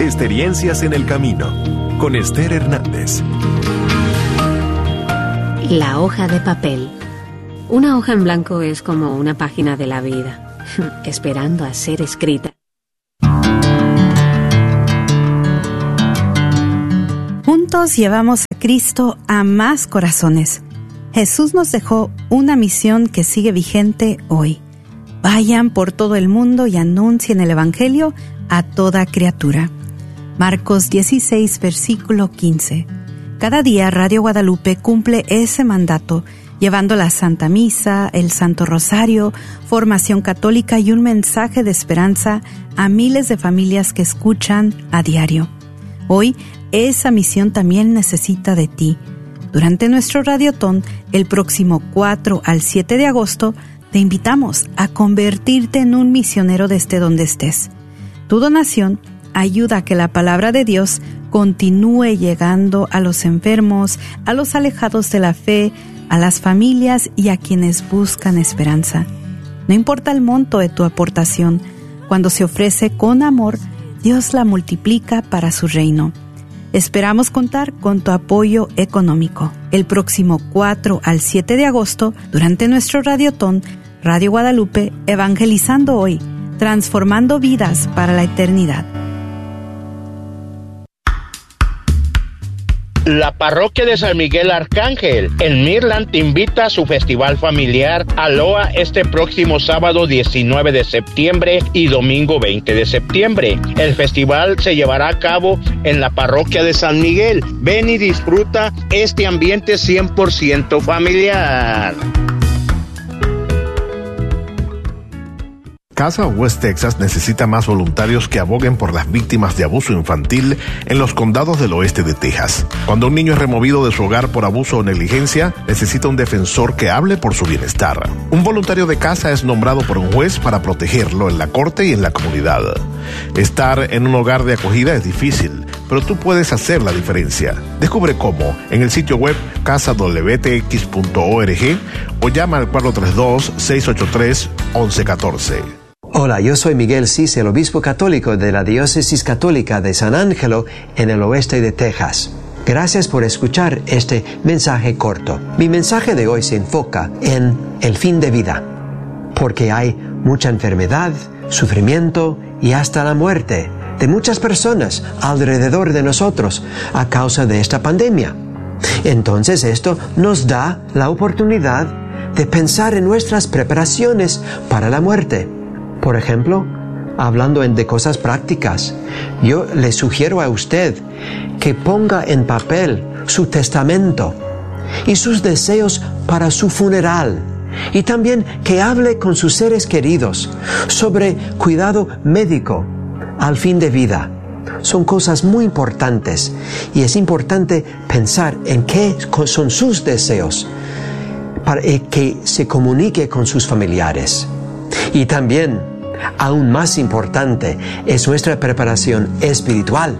Experiencias en el Camino, con Esther Hernández. La hoja de papel. Una hoja en blanco es como una página de la vida, esperando a ser escrita. Juntos llevamos a Cristo a más corazones. Jesús nos dejó una misión que sigue vigente hoy. Vayan por todo el mundo y anuncien el Evangelio a toda criatura. Marcos 16, versículo 15. Cada día Radio Guadalupe cumple ese mandato, llevando la Santa Misa, el Santo Rosario, formación católica y un mensaje de esperanza a miles de familias que escuchan a diario. Hoy, esa misión también necesita de ti. Durante nuestro Radiotón, el próximo 4 al 7 de agosto, te invitamos a convertirte en un misionero desde donde estés. Tu donación ayuda a que la palabra de Dios continúe llegando a los enfermos, a los alejados de la fe, a las familias y a quienes buscan esperanza. No importa el monto de tu aportación, cuando se ofrece con amor, Dios la multiplica para su reino. Esperamos contar con tu apoyo económico. El próximo 4 al 7 de agosto, durante nuestro Radiotón, Radio Guadalupe, evangelizando hoy, transformando vidas para la eternidad. La parroquia de San Miguel Arcángel en Midland te invita a su festival familiar Aloha este próximo sábado 19 de septiembre y domingo 20 de septiembre. El festival se llevará a cabo en la parroquia de San Miguel. Ven y disfruta este ambiente 100% familiar. Casa West Texas necesita más voluntarios que aboguen por las víctimas de abuso infantil en los condados del oeste de Texas. Cuando un niño es removido de su hogar por abuso o negligencia, necesita un defensor que hable por su bienestar. Un voluntario de casa es nombrado por un juez para protegerlo en la corte y en la comunidad. Estar en un hogar de acogida es difícil, pero tú puedes hacer la diferencia. Descubre cómo en el sitio web casadwtx.org o llama al 432-683-1114. Hola, yo soy Miguel Cis, el obispo católico de la Diócesis Católica de San Ángelo en el oeste de Texas. Gracias por escuchar este mensaje corto. Mi mensaje de hoy se enfoca en el fin de vida, porque hay mucha enfermedad, sufrimiento y hasta la muerte de muchas personas alrededor de nosotros a causa de esta pandemia. Entonces esto nos da la oportunidad de pensar en nuestras preparaciones para la muerte. Por ejemplo, hablando de cosas prácticas, yo le sugiero a usted que ponga en papel su testamento y sus deseos para su funeral, y también que hable con sus seres queridos sobre cuidado médico al fin de vida. Son cosas muy importantes y es importante pensar en qué son sus deseos para que se comunique con sus familiares. Y también, aún más importante, es nuestra preparación espiritual.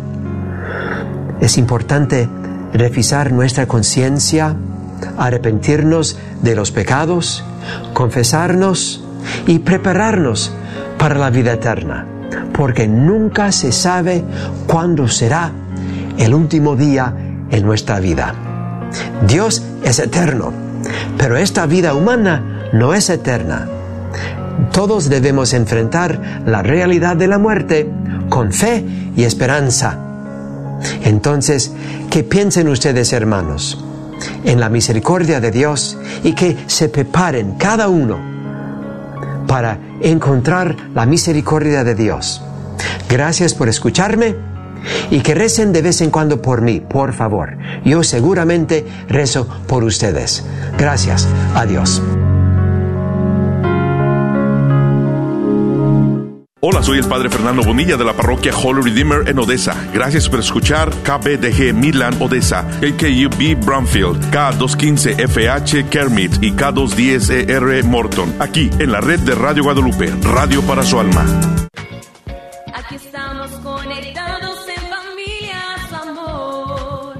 Es importante revisar nuestra conciencia, arrepentirnos de los pecados, confesarnos y prepararnos para la vida eterna, porque nunca se sabe cuándo será el último día en nuestra vida. Dios es eterno, pero esta vida humana no es eterna. Todos debemos enfrentar la realidad de la muerte con fe y esperanza. Entonces, que piensen ustedes, hermanos, en la misericordia de Dios y que se preparen cada uno para encontrar la misericordia de Dios. Gracias por escucharme y que recen de vez en cuando por mí, por favor. Yo seguramente rezo por ustedes. Gracias. Adiós. Hola, soy el Padre Fernando Bonilla de la parroquia Holy Redeemer en Odessa. Gracias por escuchar KBDG Midland Odessa, KKUB Bromfield, K215FH Kermit y K210ER Morton, aquí en la red de Radio Guadalupe, Radio para su alma. Aquí estamos conectados en familia, su amor,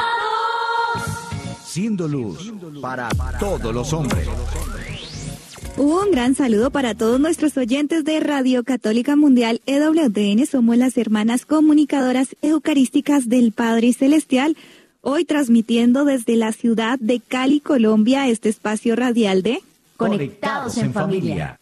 conectados. Siendo luz para todos los hombres. Un gran saludo para todos nuestros oyentes de Radio Católica Mundial EWTN. Somos las hermanas comunicadoras eucarísticas del Padre Celestial. Hoy transmitiendo desde la ciudad de Cali, Colombia, este espacio radial de Conectados en Familia.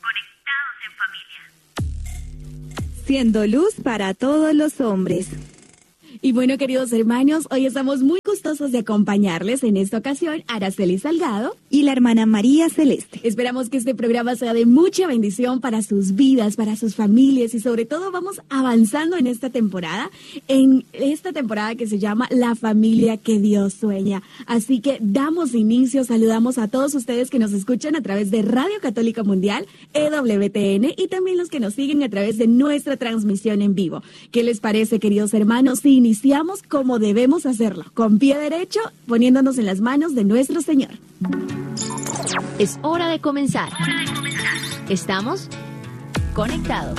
Siendo luz para todos los hombres. Y bueno, queridos hermanos, hoy estamos muy gustosos de acompañarles en esta ocasión, Araceli Salgado y la hermana María Celeste. Esperamos que este programa sea de mucha bendición para sus vidas, para sus familias y sobre todo vamos avanzando en esta temporada que se llama La Familia que Dios Sueña. Así que damos inicio, saludamos a todos ustedes que nos escuchan a través de Radio Católica Mundial, EWTN y también los que nos siguen a través de nuestra transmisión en vivo. ¿Qué les parece, queridos hermanos? Si iniciamos como debemos hacerlo, con pie derecho, poniéndonos en las manos de nuestro Señor. Es hora de comenzar. Estamos conectados.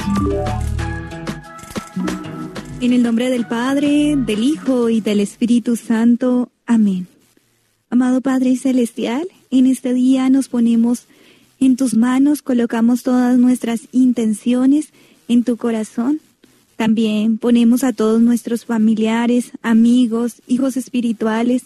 En el nombre del Padre, del Hijo y del Espíritu Santo. Amén. Amado Padre Celestial, en este día nos ponemos en tus manos, colocamos todas nuestras intenciones en tu corazón. También ponemos a todos nuestros familiares, amigos, hijos espirituales,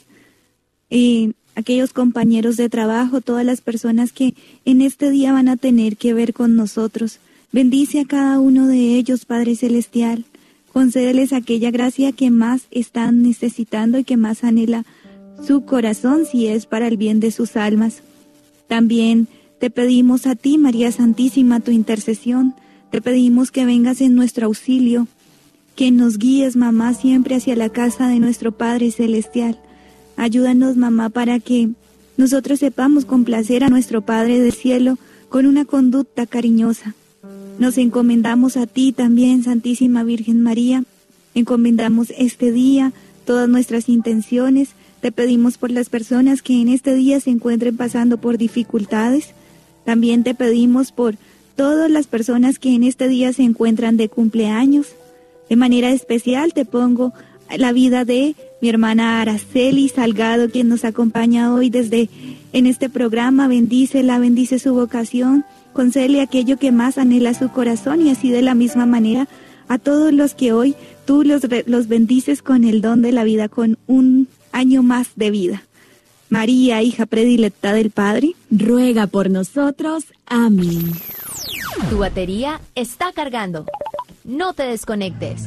aquellos compañeros de trabajo, todas las personas que en este día van a tener que ver con nosotros. Bendice a cada uno de ellos, Padre Celestial. Concédeles aquella gracia que más están necesitando y que más anhela su corazón, si es para el bien de sus almas. También te pedimos a ti, María Santísima, tu intercesión. Te pedimos que vengas en nuestro auxilio, que nos guíes, mamá, siempre hacia la casa de nuestro Padre Celestial. Ayúdanos, mamá, para que nosotros sepamos complacer a nuestro Padre del Cielo con una conducta cariñosa. Nos encomendamos a ti también, Santísima Virgen María. Encomendamos este día, todas nuestras intenciones. Te pedimos por las personas que en este día se encuentren pasando por dificultades. También te pedimos por todas las personas que en este día se encuentran de cumpleaños. De manera especial te pongo la vida de mi hermana Araceli Salgado, quien nos acompaña hoy en este programa. Bendícela, bendice su vocación, concédele aquello que más anhela su corazón y así de la misma manera a todos los que hoy tú los bendices con el don de la vida, con un año más de vida. María, hija predilecta del Padre, ruega por nosotros. Amén. Tu batería está cargando. No te desconectes.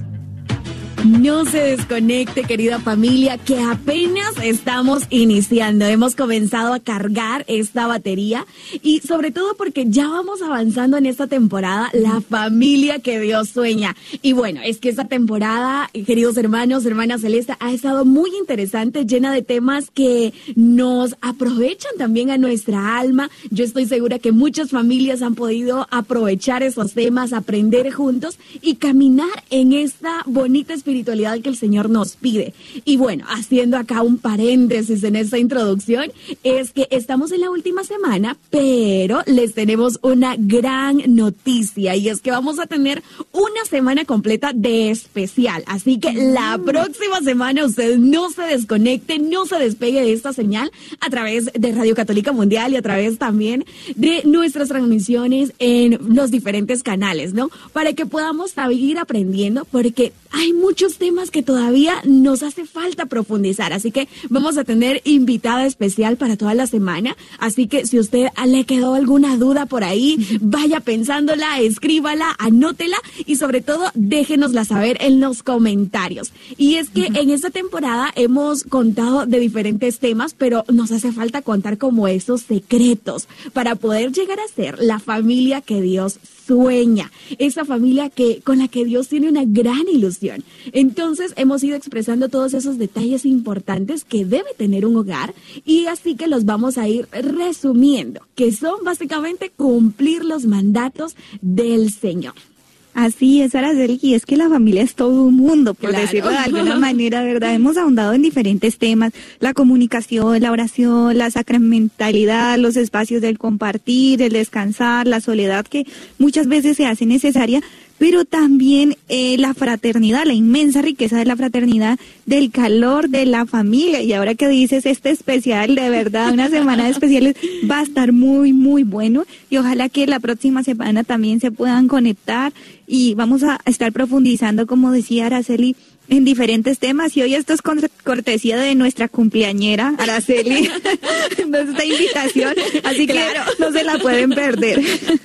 No se desconecte, querida familia, que apenas estamos iniciando. Hemos comenzado a cargar esta batería y sobre todo porque ya vamos avanzando en esta temporada, La Familia que Dios Sueña. Y bueno, es que esta temporada, queridos hermanos, hermana Celeste, ha estado muy interesante, llena de temas que nos aprovechan también a nuestra alma. Yo estoy segura que muchas familias han podido aprovechar esos temas, aprender juntos y caminar en esta bonita espiritualidad que el Señor nos pide. Y bueno, haciendo acá un paréntesis en esta introducción, es que estamos en la última semana, pero les tenemos una gran noticia y es que vamos a tener una semana completa de especial. Así que la próxima semana usted no se desconecte, no se despegue de esta señal a través de Radio Católica Mundial y a través también de nuestras transmisiones en los diferentes canales, ¿no? Para que podamos seguir aprendiendo, porque hay muchos temas que todavía nos hace falta profundizar, así que vamos a tener invitada especial para toda la semana, así que si usted le quedó alguna duda por ahí, vaya pensándola, escríbala, anótela y sobre todo déjenosla saber en los comentarios. Y es que en esta temporada hemos contado de diferentes temas, pero nos hace falta contar como esos secretos para poder llegar a ser la familia que Dios sueña, esa familia con la que Dios tiene una gran ilusión. Entonces hemos ido expresando todos esos detalles importantes que debe tener un hogar y así que los vamos a ir resumiendo, que son básicamente cumplir los mandatos del Señor. Así es, Araceli, y es que la familia es todo un mundo, por decirlo de alguna manera, ¿verdad? Hemos ahondado en diferentes temas, la comunicación, la oración, la sacramentalidad, los espacios del compartir, el descansar, la soledad que muchas veces se hace necesaria, pero también la fraternidad, la inmensa riqueza de la fraternidad, del calor de la familia. Y ahora que dices este especial, de verdad, una semana de especiales va a estar muy, muy bueno, y ojalá que la próxima semana también se puedan conectar y vamos a estar profundizando, como decía Araceli, en diferentes temas. Y hoy esto es cortesía de nuestra cumpleañera Araceli, esta invitación, así claro, que no se la pueden perder.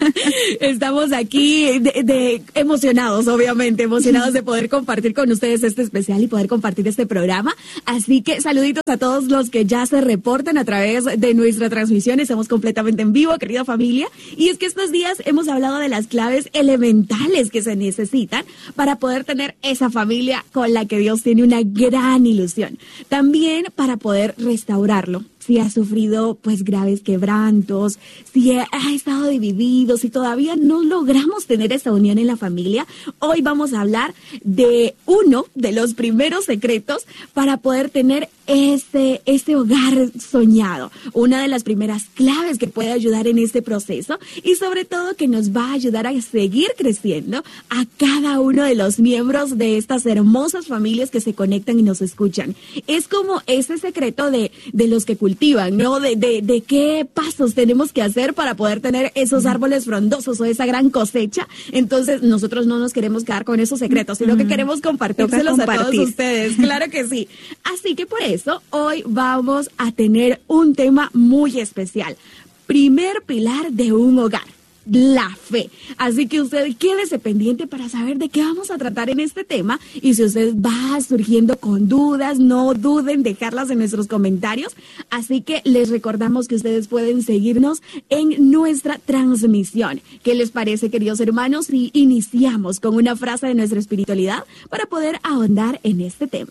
Estamos aquí de emocionados, obviamente, emocionados de poder compartir con ustedes este especial y poder compartir este programa. Así que saluditos a todos los que ya se reportan a través de nuestra transmisión. Estamos completamente en vivo, querida familia. Y es que estos días hemos hablado de las claves elementales que se necesitan para poder tener esa familia con la que Dios tiene una gran ilusión. También para poder restaurarlo. Si ha sufrido pues graves quebrantos, si ha estado dividido, si todavía no logramos tener esa unión en la familia, hoy vamos a hablar de uno de los primeros secretos para poder tener ese hogar soñado. Una de las primeras claves que puede ayudar en este proceso y sobre todo que nos va a ayudar a seguir creciendo a cada uno de los miembros de estas hermosas familias que se conectan y nos escuchan. Es como ese secreto de los que cultivan, ¿no? De qué pasos tenemos que hacer para poder tener esos árboles frondosos o esa gran cosecha. Entonces nosotros no nos queremos quedar con esos secretos, sino que queremos compartírselos a todos ustedes. Claro que sí. Así que por eso hoy vamos a tener un tema muy especial. Primer pilar de un hogar, la fe. Así que usted quédese pendiente para saber de qué vamos a tratar en este tema. Y si usted va surgiendo con dudas, no duden dejarlas en nuestros comentarios. Así que les recordamos que ustedes pueden seguirnos en nuestra transmisión. ¿Qué les parece, queridos hermanos, si iniciamos con una frase de nuestra espiritualidad para poder ahondar en este tema?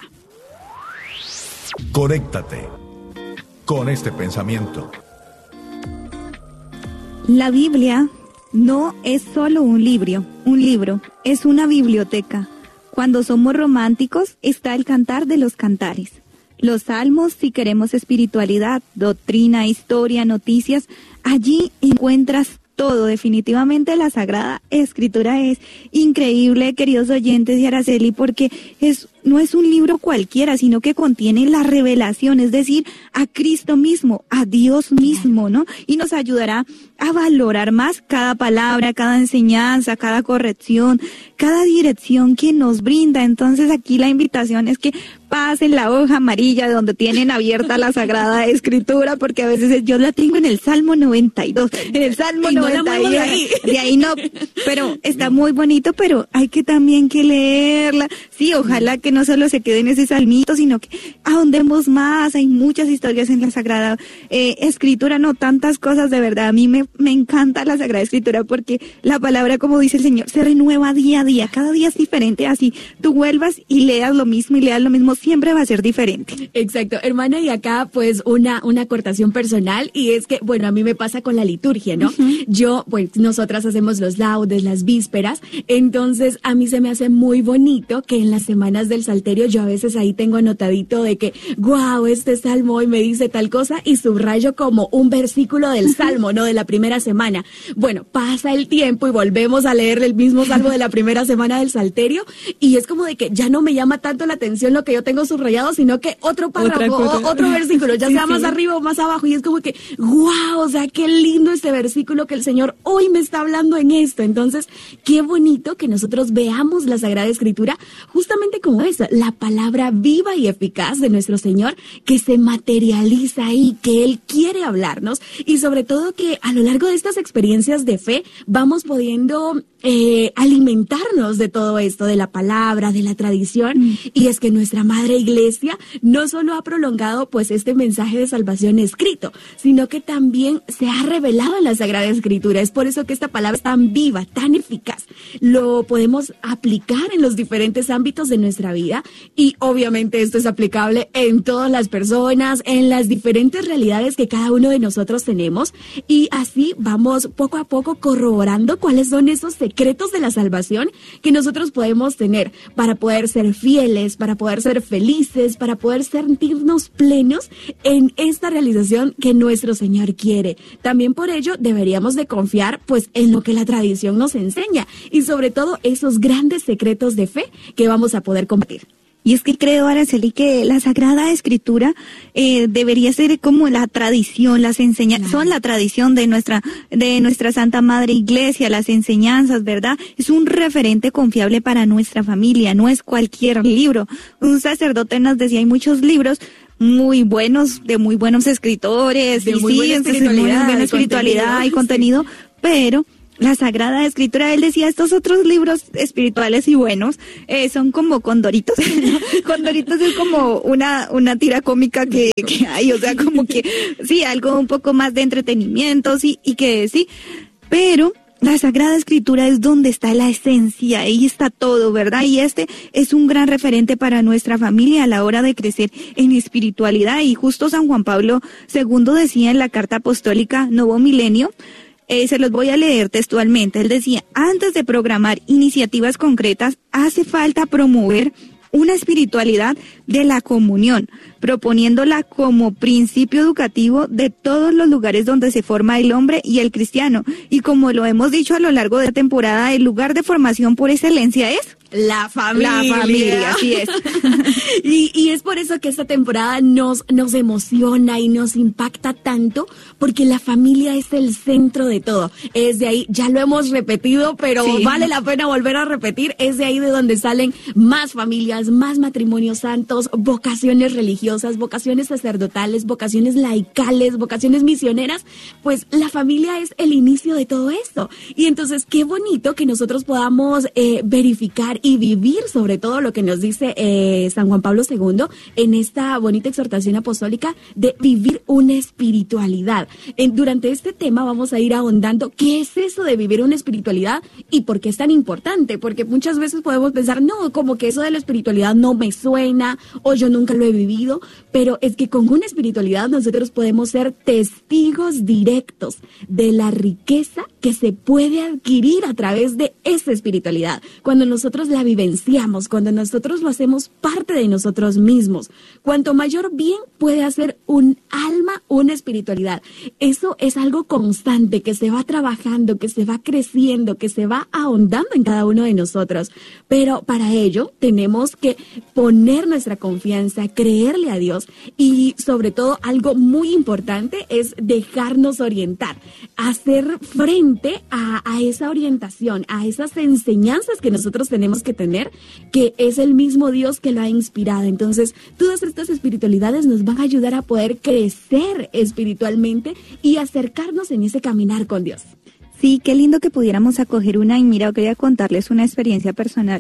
Conéctate con este pensamiento. La Biblia no es solo un libro, es una biblioteca. Cuando somos románticos está el cantar de los cantares. Los salmos, si queremos espiritualidad, doctrina, historia, noticias, allí encuentras todo. Definitivamente la Sagrada Escritura es increíble, queridos oyentes de Araceli, porque no es un libro cualquiera, sino que contiene la revelación, es decir, a Cristo mismo, a Dios mismo, ¿no? Y nos ayudará a valorar más cada palabra, cada enseñanza, cada corrección, cada dirección que nos brinda. Entonces aquí la invitación es que pasen la hoja amarilla donde tienen abierta la Sagrada Escritura, porque a veces yo la tengo en el Salmo 92, en el Salmo 92, de ahí no, pero está muy bonito, pero hay que también que leerla. Sí, ojalá que no solo se quede en ese salmito, sino que ahondemos más. Hay muchas historias en la Sagrada Escritura, no tantas cosas, de verdad. A mí me encanta la Sagrada Escritura porque la palabra, como dice el Señor, se renueva día a día, cada día es diferente. Así tú vuelvas y leas lo mismo, siempre va a ser diferente. Exacto, hermana, y acá pues una acortación personal, y es que, bueno, a mí me pasa con la liturgia, ¿no? Yo, pues nosotras hacemos los laudes, las vísperas, entonces a mí se me hace muy bonito que en las semanas del Salterio yo a veces ahí tengo anotadito de que, wow, este salmo hoy me dice tal cosa, y subrayo como un versículo del salmo, ¿no? De la primera semana. Bueno, pasa el tiempo y volvemos a leer el mismo salmo de la primera semana del Salterio, y es como de que ya no me llama tanto la atención lo que yo tengo subrayado, sino que otro párrafo, otro versículo, ya sea más arriba o más abajo, y es como que, wow, o sea, qué lindo este versículo que el Señor hoy me está hablando en esto. Entonces, qué bonito que nosotros veamos la Sagrada Escritura justamente como eso, la palabra viva y eficaz de nuestro Señor, que se materializa ahí, que Él quiere hablarnos, y sobre todo que a lo largo de estas experiencias de fe vamos pudiendo alimentarnos de todo esto, de la palabra, de la tradición. Y es que nuestra Madre Iglesia no solo ha prolongado pues este mensaje de salvación escrito, sino que también se ha revelado en la Sagrada Escritura. Es por eso que esta palabra es tan viva, tan eficaz. Lo podemos aplicar en los diferentes ámbitos de nuestra vida, y obviamente esto es aplicable en todas las personas, en las diferentes realidades que cada uno de nosotros tenemos, y así vamos poco a poco corroborando cuáles son esos secretos de la salvación que nosotros podemos tener para poder ser fieles, para poder ser felices, felices, para poder sentirnos plenos en esta realización que nuestro Señor quiere. También por ello deberíamos de confiar pues en lo que la tradición nos enseña y sobre todo esos grandes secretos de fe que vamos a poder compartir. Y es que creo, Araceli, que la Sagrada Escritura debería ser como la tradición, las enseñanzas, son la tradición de nuestra Santa Madre Iglesia, las enseñanzas, ¿verdad? Es un referente confiable para nuestra familia, no es cualquier libro. Un sacerdote nos decía, hay muchos libros muy buenos, de muy buenos escritores, de muy buena espiritualidad y contenido, pero la Sagrada Escritura, él decía, estos otros libros espirituales y buenos son como Condoritos. Condoritos es como una tira cómica que hay, o sea, como que sí, algo un poco más de entretenimiento, sí, y que sí, pero la Sagrada Escritura es donde está la esencia, ahí está todo, ¿verdad? Y este es un gran referente para nuestra familia a la hora de crecer en espiritualidad. Y justo San Juan Pablo II decía en la Carta Apostólica Nuevo Milenio, se los voy a leer textualmente. Él decía, antes de programar iniciativas concretas, hace falta promover una espiritualidad de la comunión, proponiéndola como principio educativo de todos los lugares donde se forma el hombre y el cristiano. Y como lo hemos dicho a lo largo de la temporada, el lugar de formación por excelencia es la familia. La familia, así es. Y es por eso que esta temporada nos emociona y nos impacta tanto, porque la familia es el centro de todo. Es de ahí, ya lo hemos repetido, pero sí, vale la pena volver a repetir, es de ahí de donde salen más familias, más matrimonios santos, vocaciones religiosas, vocaciones sacerdotales, vocaciones laicales, vocaciones misioneras. Pues la familia es el inicio de todo esto. Y entonces, qué bonito que nosotros podamos verificar y vivir sobre todo lo que nos dice San Juan Pablo II en esta bonita exhortación apostólica de vivir una espiritualidad. Durante este tema vamos a ir ahondando qué es eso de vivir una espiritualidad y por qué es tan importante, porque muchas veces podemos pensar, no, como que eso de la espiritualidad no me suena o yo nunca lo he vivido, pero es que con una espiritualidad nosotros podemos ser testigos directos de la riqueza que se puede adquirir a través de esa espiritualidad. Cuando nosotros la vivenciamos, cuando nosotros lo hacemos parte de nosotros mismos, cuanto mayor bien puede hacer un alma, una espiritualidad. Eso es algo constante, que se va trabajando, que se va creciendo, que se va ahondando en cada uno de nosotros. Pero para ello tenemos que poner nuestra confianza, creerle a Dios y sobre todo algo muy importante es dejarnos orientar, hacer frente a esa orientación, a esas enseñanzas que nosotros tenemos que tener, que es el mismo Dios que lo ha inspirado. Entonces, todas estas espiritualidades nos van a ayudar a poder crecer espiritualmente y acercarnos en ese caminar con Dios. Sí, qué lindo que pudiéramos acoger una, y mira, quería contarles una experiencia personal.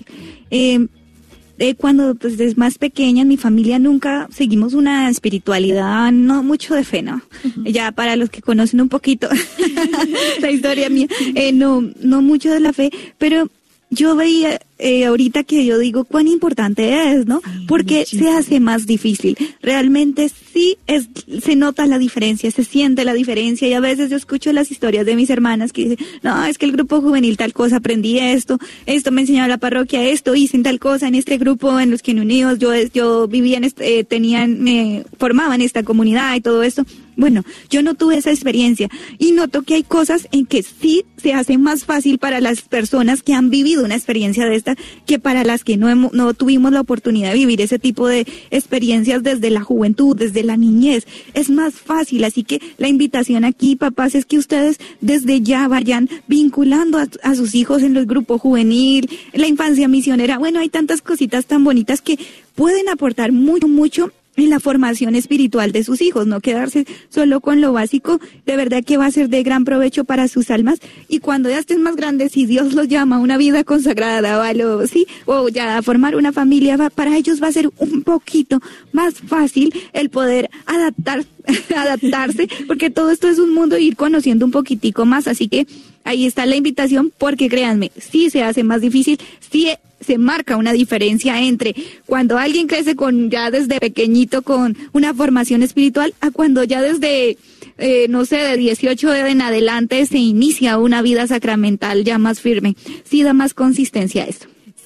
Cuando pues es más pequeña, en mi familia nunca seguimos una espiritualidad, no mucho de fe, ¿no? Uh-huh. Ya para los que conocen un poquito la historia mía, no mucho de la fe, pero yo veía ahorita que yo digo cuán importante es, ¿no? Sí, porque muchísimo. Se hace más difícil. Realmente sí se nota la diferencia, se siente la diferencia, y a veces yo escucho las historias de mis hermanas que dicen, no, es que el grupo juvenil tal cosa, aprendí esto me enseñaba la parroquia, esto hice en tal cosa, en este grupo en los que unidos, yo vivía me formaba en esta comunidad y todo esto. Bueno, yo no tuve esa experiencia y noto que hay cosas en que sí se hace más fácil para las personas que han vivido una experiencia de esta que para las que no tuvimos la oportunidad de vivir ese tipo de experiencias desde la juventud, desde la niñez. Es más fácil, así que la invitación aquí, papás, es que ustedes desde ya vayan vinculando a sus hijos en los grupos juvenil, en la infancia misionera. Bueno, hay tantas cositas tan bonitas que pueden aportar mucho en la formación espiritual de sus hijos, no quedarse solo con lo básico. De verdad que va a ser de gran provecho para sus almas, y cuando ya estén más grandes, si Dios los llama a una vida consagrada o ya a formar una familia, para ellos va a ser un poquito más fácil el poder adaptarse, porque todo esto es un mundo, ir conociendo un poquitico más. Así que ahí está la invitación, porque créanme, sí se hace más difícil, sí se marca una diferencia entre cuando alguien crece ya desde pequeñito con una formación espiritual, a cuando ya desde, de 18 en adelante se inicia una vida sacramental ya más firme. Sí da más consistencia a esto.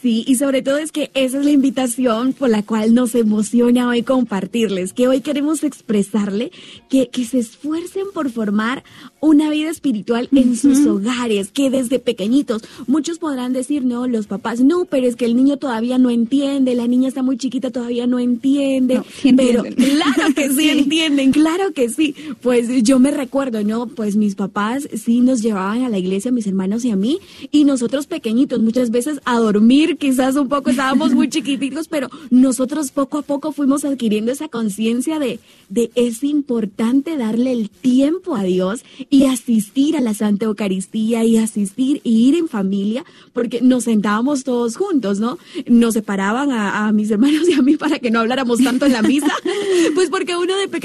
Sí, y sobre todo es que esa es la invitación por la cual nos emociona hoy compartirles, que hoy queremos expresarle que se esfuercen por formar una vida espiritual en sus hogares, que desde pequeñitos, muchos podrán decir, no, los papás, no, pero es que el niño todavía no entiende, la niña está muy chiquita, todavía no entiende, no, sí pero claro que sí entienden, claro que sí. Pues yo me recuerdo, ¿no? Pues mis papás sí nos llevaban a la iglesia, mis hermanos y a mí, y nosotros pequeñitos, muchas veces a dormir, quizás un poco, estábamos muy chiquititos, pero nosotros poco a poco fuimos adquiriendo esa conciencia de es importante darle el tiempo a Dios y asistir a la Santa Eucaristía y asistir y ir en familia, porque nos sentábamos todos juntos, ¿no? Nos separaban a mis hermanos y a mí para que no habláramos tanto en la misa, pues porque uno de pequeño